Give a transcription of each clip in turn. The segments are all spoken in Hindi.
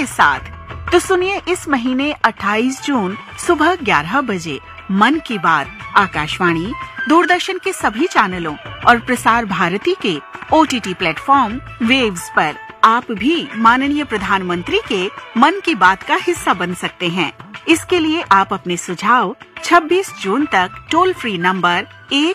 के साथ। तो सुनिए इस महीने 28 जून सुबह 11 बजे मन की बात आकाशवाणी, दूरदर्शन के सभी चैनलों और प्रसार भारती के OTT प्लेटफॉर्म वेव्स पर। आप भी माननीय प्रधानमंत्री के मन की बात का हिस्सा बन सकते हैं। इसके लिए आप अपने सुझाव 26 जून तक टोल फ्री नंबर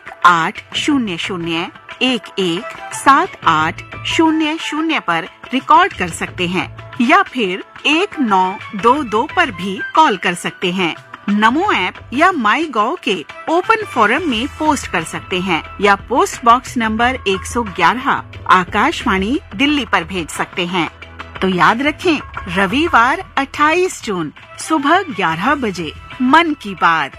1800-117800 पर रिकॉर्ड कर सकते हैं या फिर 1922 पर भी कॉल कर सकते हैं। नमो ऐप या माई गॉव के ओपन फोरम में पोस्ट कर सकते हैं या post box number 111 Akashvani Delhi पर भेज सकते हैं। तो याद रखें, रविवार 28 जून सुबह 11 बजे मन की बात।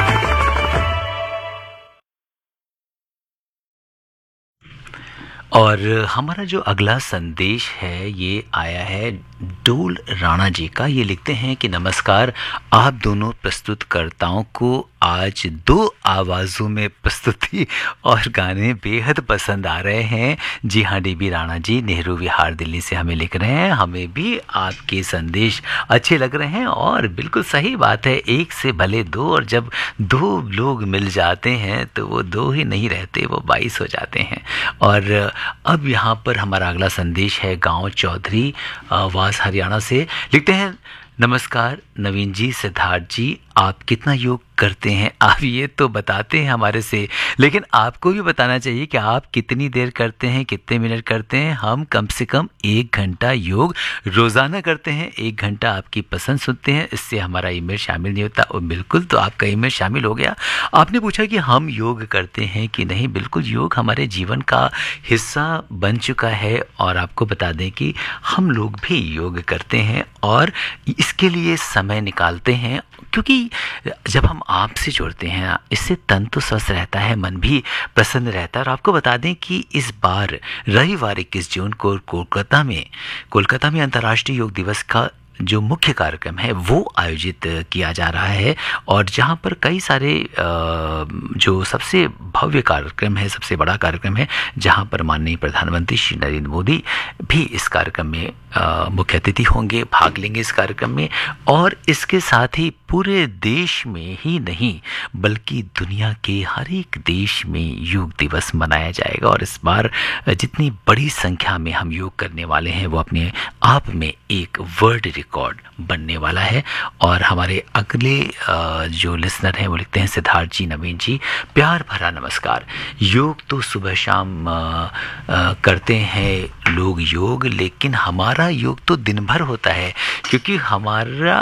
और हमारा जो अगला संदेश है ये आया है डोल राणा जी का। ये लिखते हैं कि नमस्कार, आप दोनों प्रस्तुतकर्ताओं को आज 2 आवाज़ों में प्रस्तुति और गाने बेहद पसंद आ रहे हैं। जी हाँ, DB राणा जी नेहरू विहार दिल्ली से हमें लिख रहे हैं, हमें भी आपके संदेश अच्छे लग रहे हैं। और बिल्कुल सही बात है, एक से भले 2, और जब 2 लोग मिल जाते हैं तो वो 2 ही नहीं रहते, वो 22 हो जाते हैं। और अब यहाँ पर हमारा अगला संदेश है गांव चौधरी वास हरियाणा से। लिखते हैं, नमस्कार नवीन जी, सिद्धार्थ जी, आप कितना योग करते हैं? आप ये तो बताते हैं हमारे से, लेकिन आपको भी बताना चाहिए कि आप कितनी देर करते हैं, कितने मिनट करते हैं। हम कम से कम 1 घंटा योग रोज़ाना करते हैं। 1 घंटा आपकी पसंद सुनते हैं, इससे हमारा ईमेल शामिल नहीं होता। और बिल्कुल, तो आपका ईमेल शामिल हो गया। आपने पूछा कि हम योग करते हैं कि नहीं। बिल्कुल, योग हमारे जीवन का हिस्सा बन चुका है। और आपको बता दें कि हम लोग भी योग करते हैं और इसके लिए समय निकालते हैं, क्योंकि जब हम आपसे जुड़ते हैं इससे तन तो स्वस्थ रहता है, मन भी प्रसन्न रहता है। और आपको बता दें कि इस बार रविवार 21 जून को कोलकाता में अंतर्राष्ट्रीय योग दिवस का जो मुख्य कार्यक्रम है वो आयोजित किया जा रहा है। और जहाँ पर कई सारे जो सबसे भव्य कार्यक्रम है, सबसे बड़ा कार्यक्रम है, जहाँ पर माननीय प्रधानमंत्री श्री नरेंद्र मोदी भी इस कार्यक्रम में मुख्य अतिथि होंगे, भाग लेंगे इस कार्यक्रम में। और इसके साथ ही पूरे देश में ही नहीं बल्कि दुनिया के हर एक देश में योग दिवस मनाया जाएगा। और इस बार जितनी बड़ी संख्या में हम योग करने वाले हैं वो अपने आप में एक वर्ल्ड रिकॉर्ड बनने वाला है। और हमारे अगले जो लिसनर हैं वो लिखते हैं, सिद्धार्थ जी, नवीन जी, प्यार भरा नमस्कार। योग तो सुबह शाम करते हैं लोग योग, लेकिन हमारा योग तो दिन भर होता है, क्योंकि हमारा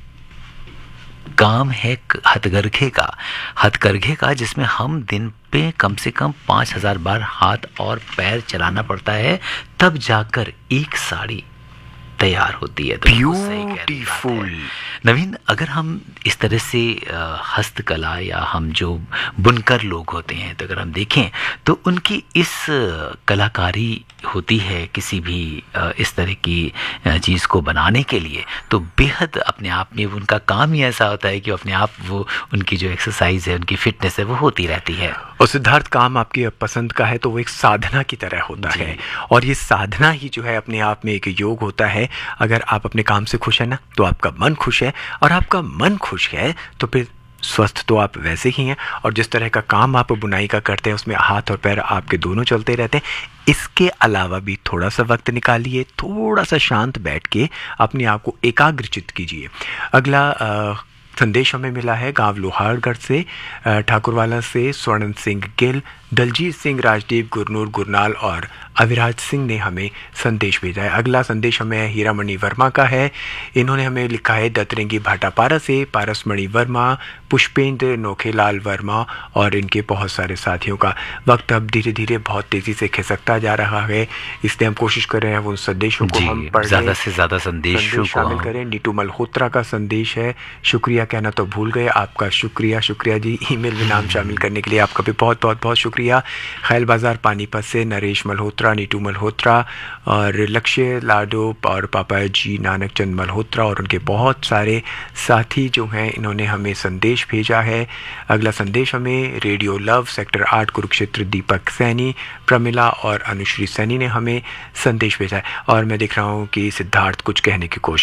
काम है हथकरघे का, जिसमें हम दिन पे कम से कम 5000 बार हाथ और पैर चलाना पड़ता है, तब जाकर एक साड़ी तैयार होती है। तो ब्यूटीफुल नवीन, अगर हम इस तरह से हस्तकला या हम जो बुनकर लोग होते हैं, तो अगर हम देखें तो उनकी इस कलाकारी होती है किसी भी इस तरह की चीज़ को बनाने के लिए, तो बेहद अपने आप में उनका काम ही ऐसा होता है कि अपने आप वो उनकी जो एक्सरसाइज है, उनकी फिटनेस है, वो होती रहती है। और सिद्धार्थ, काम आपकी पसंद का है तो वो एक साधना की तरह होता है, और ये साधना ही जो है अपने आप में एक योग होता है। अगर आप अपने काम से खुश है ना, तो आपका मन खुश है, और आपका मन खुश है तो फिर स्वस्थ तो आप वैसे ही हैं। और जिस तरह का काम आप बुनाई का करते हैं उसमें हाथ और पैर आपके दोनों चलते रहते हैं। इसके अलावा भी थोड़ा सा वक्त निकालिए, थोड़ा सा शांत बैठ के अपने आप को एकाग्रचित कीजिए। अगला संदेश हमें मिला है गांव लोहारगढ़ से, ठाकुरवाला से स्वर्ण सिंह गिल, दलजीत सिंह, राजदीप, गुरनूर, गुरनाल और अविराज सिंह ने हमें संदेश भेजा है। अगला संदेश हमें हीरामणि वर्मा का है। इन्होंने हमें लिखा है दतरेंगी भाटापारा से, पारसमणि वर्मा, पुष्पेंद्र, नोखेलाल वर्मा और इनके बहुत सारे साथियों का। वक्त अब धीरे धीरे बहुत तेज़ी से खिसकता जा रहा है, इसलिए हम कोशिश कर रहे हैं उन संदेशों को हम पढ़ ज़्यादा से ज़्यादा संदेश शामिल करें। नीतू मल्होत्रा का संदेश है, शुक्रिया कहना तो भूल गए, आपका शुक्रिया जी, ईमेल में नाम शामिल करने के लिए आपका भी बहुत बहुत बहुत शुक्रिया। खैल बाजार पानीपत से नरेश मल्होत्रा, नीतू मल्होत्रा और लक्ष्य लाडो और पापा जी नानक चंद मल्होत्रा और उनके बहुत सारे साथी जो हैं, इन्होंने हमें संदेश भेजा है। अगला संदेश हमें रेडियो लव सेक्टर 8 कुरुक्षेत्र दीपक सैनी, प्रमिला और अनुश्री सैनी ने हमें संदेश भेजा है। और मैं देख रहा हूँ कि सिद्धार्थ कुछ कहने की कोशिश